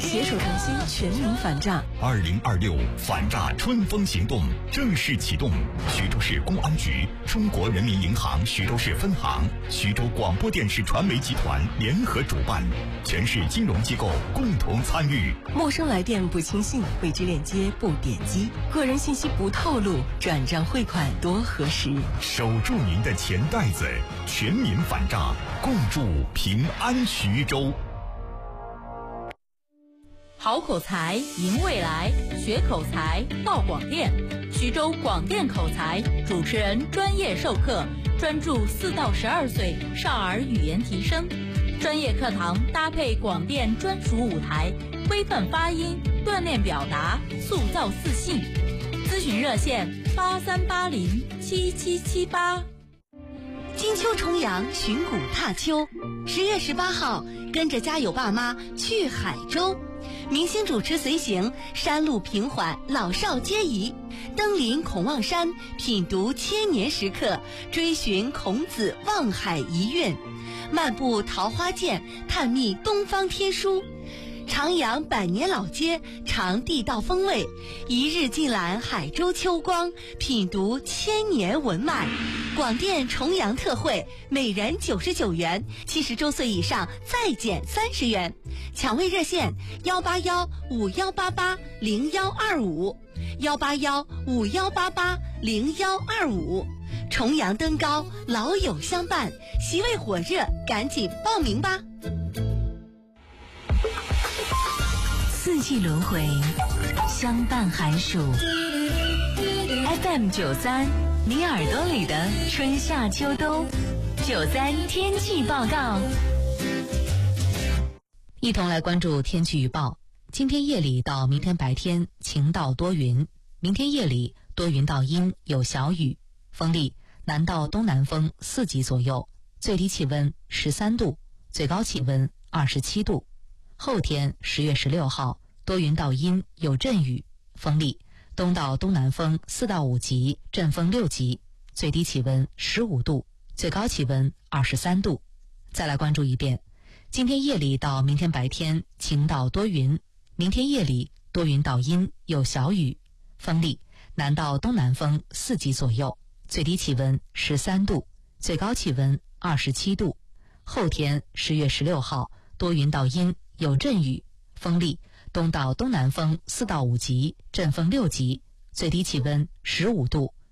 携手创新，全民反诈。 2026反诈春风行动正式启动，徐州市公安局、中国人民银行徐州市分行、徐州广播电视传媒集团联合主办，全市金融机构共同参与。 陌生来电不轻信，未知链接不点击，个人信息不透露，转账汇款多核实。 守住您的钱袋子，全民反诈，共筑平安徐州。 好口才，赢未来，学口才到广电。徐州广电口才主持人专业授课，专注4到12岁少儿语言提升。专业课堂搭配广电专属舞台，规范发音，锻炼表达，塑造自信。咨询热线83807778。 金秋重阳，寻古踏秋。10月18号，跟着家有爸妈去海州。明星主持随行，山路平缓，老少皆宜。登临孔望山，品读千年石刻，追寻孔子望海遗韵；漫步桃花涧，探秘东方天书。徜徉百年老街，尝地道风味；一日尽览海州秋光，品读千年文脉。广电重阳特惠，每人99元，70周岁以上再减30元。抢位热线18151880125，18151880125。重阳登高，老友相伴，席位火热，赶紧报名吧。 四季轮回，相伴寒暑。FM93，你耳朵里的春夏秋冬。93天气报告。一同来关注天气预报。今天夜里到明天白天晴到多云，明天夜里多云到阴，有小雨，风力南到东南风4级左右，最低气温13度，最高气温27度。后天10月16号多云到阴，有阵雨，风力东到东南风4到5级，阵风6级，最低气温15度，最高气温23度。再来关注一遍，今天夜里到明天白天晴到多云，明天夜里多云到阴，有小雨，风力南到东南风4级左右，最低气温13度，最高气温27度。后天10月16号多云到阴，有阵雨，风力东到东南风4到5级，阵风6级，最低气温15度，